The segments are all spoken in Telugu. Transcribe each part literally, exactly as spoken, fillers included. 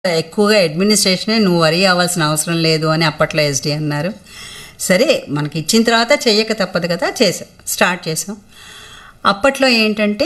ఎక్కువగా అడ్మినిస్ట్రేషనే, నువ్వు వరీ అవ్వాల్సిన అవసరం లేదు అని అప్పట్లో ఎస్డి అన్నారు. సరే మనకి ఇచ్చిన తర్వాత చెయ్యక తప్పదు కదా, చేసాం, స్టార్ట్ చేసాం. అప్పట్లో ఏంటంటే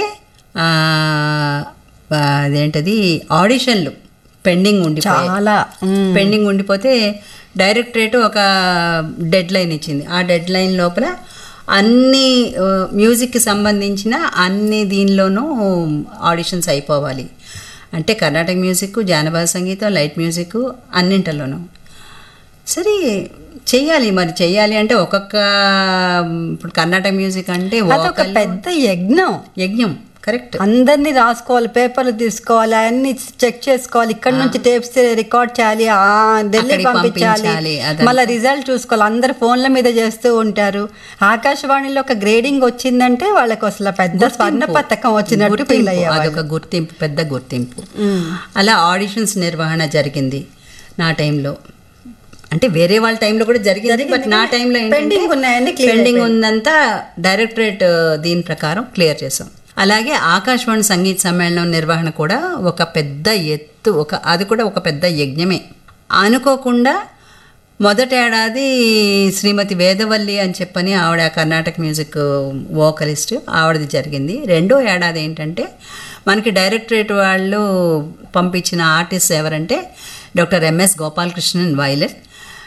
అదేంటది ఆడిషన్లు పెండింగ్ ఉండిపోయాయి. చాలా పెండింగ్ ఉండిపోతే డైరెక్టరేట్ ఒక డెడ్ లైన్ ఇచ్చింది. ఆ డెడ్ లైన్ లోపల అన్ని మ్యూజిక్కి సంబంధించిన అన్ని దీనిలోనూ ఆడిషన్స్ అయిపోవాలి. అంటే కర్ణాటక మ్యూజిక్, జానపద సంగీతం, లైట్ మ్యూజిక్ అన్నింటిలోనూ. సరే చెయ్యాలి, మరి చెయ్యాలి అంటే ఒక్కొక్క ఇప్పుడు కర్ణాటక మ్యూజిక్ అంటే ఒక పెద్ద యజ్ఞం యజ్ఞం కరెక్ట్. అందరినీ రాసుకోవాలి, పేపర్లు తీసుకోవాలి, అన్ని చెక్ చేసుకోవాలి, ఇక్కడ నుంచి టేప్స్ రికార్డ్ చేయాలి, ఢిల్లీ పంపించాలి, మళ్ళీ రిజల్ట్ చూసుకోవాలి. అందరు ఫోన్ల మీద చేస్తూ ఉంటారు. ఆకాశవాణిలో ఒక గ్రేడింగ్ వచ్చిందంటే వాళ్ళకి అసలు పెద్ద స్వర్ణ పథకం వచ్చినట్టు ఫీల్ అయ్యారు. అదొక గుర్తింపు, పెద్ద గుర్తింపు. అలా ఆడిషన్స్ నిర్వహణ జరిగింది నా టైంలో. అంటే వేరే వాళ్ళ టైంలో కూడా జరిగింది, బట్ నా టైంలో పెండింగ్ ఉన్నాయని పెండింగ్ ఉందంతా డైరెక్టరేట్ దీని ప్రకారం క్లియర్ చేసాం. అలాగే ఆకాశవాణి సంగీత సమ్మేళనం నిర్వహణ కూడా ఒక పెద్ద ఎత్తు, ఒక అది కూడా ఒక పెద్ద యజ్ఞమే. అనుకోకుండా మొదటేడాది శ్రీమతి వేదవల్లి అని చెప్పని ఆవిడ కర్ణాటక మ్యూజిక్ వోకలిస్ట్, ఆవిడది జరిగింది. రెండో ఏడాది ఏంటంటే మనకి డైరెక్టరేట్ వాళ్ళు పంపించిన ఆర్టిస్ట్ ఎవరంటే డాక్టర్ ఎంఎస్ గోపాలకృష్ణన్ వైలెట్,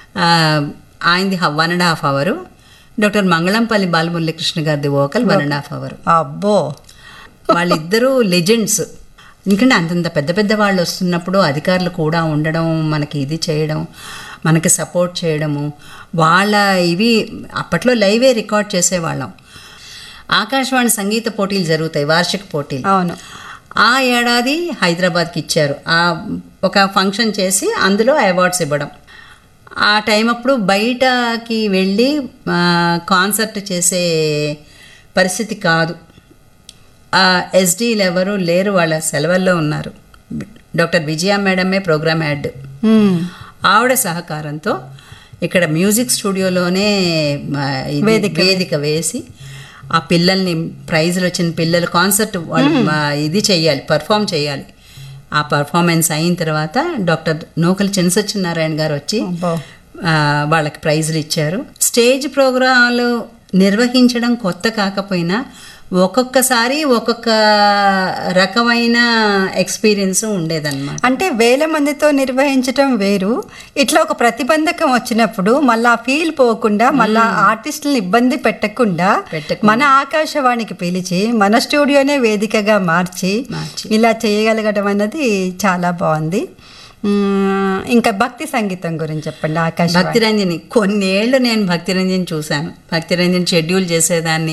ఆయనది one and half hour, doctor Mangalampalli Balamuralikrishna గారిది vocal one and half hour. అబ్బో, వాళ్ళిద్దరూ లెజెండ్స్. ఎందుకంటే అంతంత పెద్ద పెద్ద వాళ్ళు వస్తున్నప్పుడు అధికారులు కూడా ఉండడం, మనకి ఇది చేయడం, మనకి సపోర్ట్ చేయడము, వాళ్ళ ఇవి అప్పట్లో లైవే రికార్డ్ చేసేవాళ్ళం. ఆకాశవాణి సంగీత పోటీలు జరుగుతాయి, వార్షిక పోటీలు. అవును. ఆ ఏడాది హైదరాబాద్కి ఇచ్చారు. ఆ ఒక ఫంక్షన్ చేసి అందులో అవార్డ్స్ ఇవ్వడం. ఆ టైం అప్పుడు బయటకి వెళ్ళి కాన్సర్ట్ చేసే పరిస్థితి కాదు. ఎస్డీలు ఎవరు లేరు, వాళ్ళ సెలవుల్లో ఉన్నారు. డాక్టర్ విజయ మేడమే ప్రోగ్రామ్ హెడ్. ఆవిడ సహకారంతో ఇక్కడ మ్యూజిక్ స్టూడియోలోనే వేదిక వేసి ఆ పిల్లల్ని, ప్రైజులు వచ్చిన పిల్లలు కాన్సర్ట్ వాళ్ళు ఇది చేయాలి, పర్ఫామ్ చేయాలి. ఆ పర్ఫార్మెన్స్ అయిన తర్వాత డాక్టర్ నూకల చినసత్యనారాయణ గారు వచ్చి వాళ్ళకి ప్రైజులు ఇచ్చారు. స్టేజ్ ప్రోగ్రాంలు నిర్వహించడం కొత్త కాకపోయినా ఒక్కొక్కసారి ఒక్కొక్క రకమైన ఎక్స్పీరియన్స్ ఉండేదన్నమాట. అంటే వేల మందితో నిర్వహించడం వేరు, ఇట్లా ఒక ప్రతిబంధకం వచ్చినప్పుడు మళ్ళీ ఆ ఫీల్ పోకుండా, మళ్ళీ ఆర్టిస్టులను ఇబ్బంది పెట్టకుండా మన ఆకాశవాణికి పిలిచి మన స్టూడియోనే వేదికగా మార్చి ఇలా చేయగలగడం అన్నది చాలా బాగుంది. ఇంకా భక్తి సంగీతం గురించి చెప్పండి. ఆకాశ భక్తిరంజని కొన్నేళ్ళు నేను భక్తిరంజని చూశాను. భక్తిరంజని షెడ్యూల్ చేసేదాన్ని.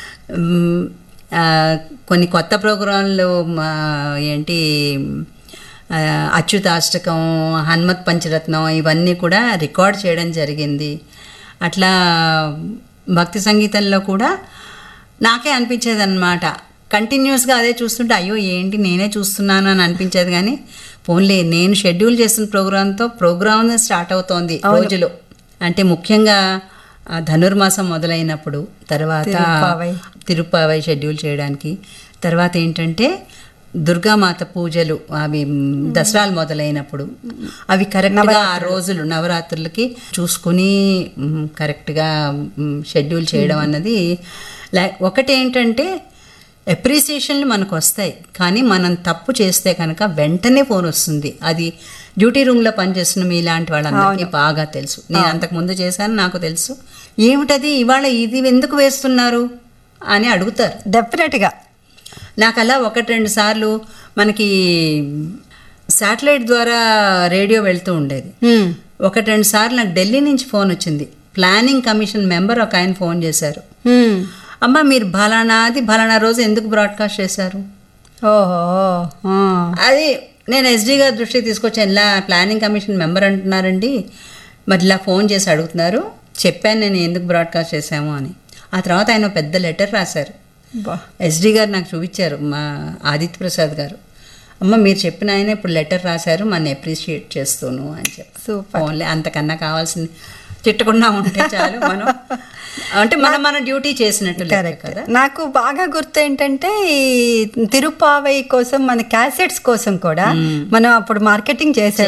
కొన్ని కొత్త ప్రోగ్రాంలు ఏంటి అచ్యుతాష్టకం, హనుమత్ పంచరత్నం ఇవన్నీ కూడా రికార్డ్ చేయడం జరిగింది. అట్లా భక్తి సంగీతంలో కూడా నాకే అనిపించేది అన్నమాట, కంటిన్యూస్గా అదే చూస్తుంటే అయ్యో ఏంటి నేనే చూస్తున్నాను అని అనిపించేది. కానీ పోన్లే, నేను షెడ్యూల్ చేసిన ప్రోగ్రాంతో ప్రోగ్రామ్ స్టార్ట్ అవుతోంది రోజులో. అంటే ముఖ్యంగా ధనుర్మాసం మొదలైనప్పుడు, తర్వాత తిరుప్పావై షెడ్యూల్ చేయడానికి, తర్వాత ఏంటంటే దుర్గామాత పూజలు అవి దసరాలు మొదలైనప్పుడు అవి కరెక్ట్గా ఆ రోజులు నవరాత్రులకి చూసుకుని కరెక్ట్గా షెడ్యూల్ చేయడం అన్నది. ఒకటి ఏంటంటే అప్రిసియేషన్లు మనకు వస్తాయి, కానీ మనం తప్పు చేస్తే కనుక వెంటనే ఫోన్ వస్తుంది. అది డ్యూటీ రూమ్లో పనిచేస్తున్న మీ ఇలాంటి వాళ్ళందరికీ బాగా తెలుసు. నేను అంతకుముందు చేశాను, నాకు తెలుసు. ఏమిటది ఇవాళ ఇది ఎందుకు వేస్తున్నారు అని అడుగుతారు డెఫినెట్గా. నాకు అలా ఒకటి రెండు సార్లు మనకి శాటిలైట్ ద్వారా రేడియో వెళ్తూ ఉండేది. ఒకటి రెండు సార్లు నాకు ఢిల్లీ నుంచి ఫోన్ వచ్చింది. ప్లానింగ్ కమిషన్ మెంబర్ ఒక ఆయన ఫోన్ చేశారు. అమ్మ మీరు ఫలానాది ఫలానా రోజు ఎందుకు బ్రాడ్కాస్ట్ చేశారు? ఓహో, అది నేను ఎస్డీ గారి దృష్టికి తీసుకొచ్చాను. ఇలా ప్లానింగ్ కమిషన్ మెంబర్ అంటున్నారండి, మరి ఇలా ఫోన్ చేసి అడుగుతున్నారు. చెప్పాను నేను ఎందుకు బ్రాడ్కాస్ట్ చేశాము అని. ఆ తర్వాత ఆయన పెద్ద లెటర్ రాశారు. ఎస్డీ గారు నాకు చూపించారు, మా ఆదిత్య ప్రసాద్ గారు. అమ్మ మీరు చెప్పిన ఆయన ఇప్పుడు లెటర్ రాశారు, మన అప్రిషియేట్ చేస్తాను అని చెప్పి. సూపర్. ఓన్లీ అంతకన్నా కావాల్సింది తిట్టకుండా ఉంటే చాలు. మనం అంటే మనం మన డ్యూటీ చేసినట్టు కదా. నాకు బాగా గుర్తు ఏంటంటే ఈ తిరుపావై కోసం మన క్యాసెట్స్ కోసం కూడా మనం అప్పుడు మార్కెటింగ్ చేసే